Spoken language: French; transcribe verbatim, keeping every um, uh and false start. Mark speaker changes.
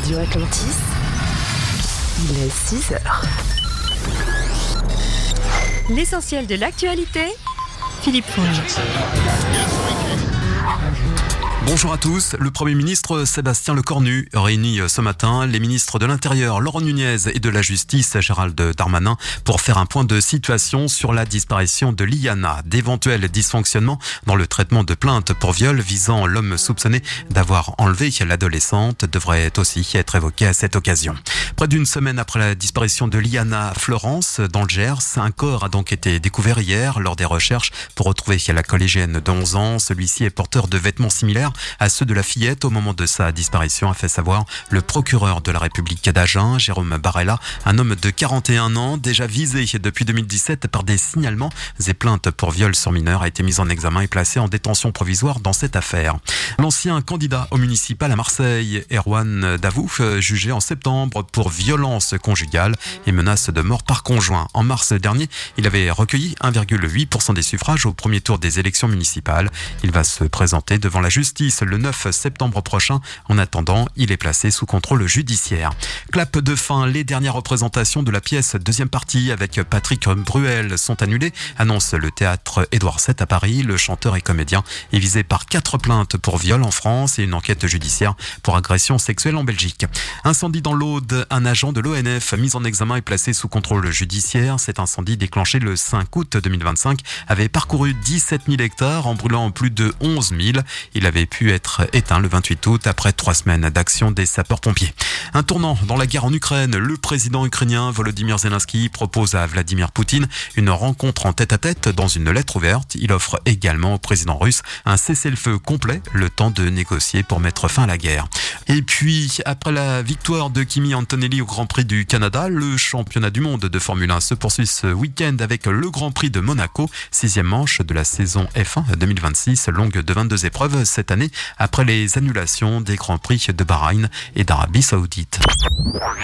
Speaker 1: Radio Atlantis, il est six heures.
Speaker 2: L'essentiel de l'actualité, Philippe Fonge.
Speaker 3: Bonjour à tous. Le Premier ministre Sébastien Lecornu réunit ce matin les ministres de l'Intérieur Laurent Nunez et de la Justice Gérald Darmanin pour faire un point de situation sur la disparition de Liana. D'éventuels dysfonctionnements dans le traitement de plaintes pour viol visant l'homme soupçonné d'avoir enlevé l'adolescente devraient aussi être évoqués à cette occasion. Près d'une semaine après la disparition de Liana à Florence, dans le Gers, un corps a donc été découvert hier lors des recherches pour retrouver la collégienne de onze ans. Celui-ci est porteur de vêtements similaires à ceux de la fillette au moment de sa disparition, a fait savoir le procureur de la République d'Agen, Jérôme Barella, un homme de quarante et un ans, déjà visé depuis deux mille dix-sept par des signalements et plaintes pour viol sur mineur, a été mis en examen et placé en détention provisoire dans cette affaire. L'ancien candidat au municipal à Marseille, Erwan Davouf, jugé en septembre pour violence conjugale et menace de mort par conjoint. En mars dernier, il avait recueilli un virgule huit pour cent des suffrages au premier tour des élections municipales. Il va se présenter devant la justice le neuf septembre prochain. En attendant, il est placé sous contrôle judiciaire. Clap de fin, les dernières représentations de la pièce deuxième partie avec Patrick Bruel sont annulées, annonce le théâtre Édouard sept à Paris. Le chanteur et comédien est visé par quatre plaintes pour viol en France et une enquête judiciaire pour agression sexuelle en Belgique. Incendie dans l'Aude, un agent de l'O N F mis en examen et placé sous contrôle judiciaire. Cet incendie déclenché le cinq août deux mille vingt-cinq avait parcouru dix-sept mille hectares en brûlant plus de onze mille. Il avait pu être éteint le vingt-huit août après trois semaines d'action des sapeurs-pompiers. Un tournant dans la guerre en Ukraine. Le président ukrainien Volodymyr Zelensky propose à Vladimir Poutine une rencontre en tête-à-tête dans une lettre ouverte. Il offre également au président russe un cessez-le-feu complet, le temps de négocier pour mettre fin à la guerre. Et puis, après la victoire de Kimi Antonelli au Grand Prix du Canada, le championnat du monde de Formule un se poursuit ce week-end avec le Grand Prix de Monaco, sixième manche de la saison F un deux mille vingt-six, longue de vingt-deux épreuves cette année, après les annulations des Grands Prix de Bahreïn et d'Arabie Saoudite.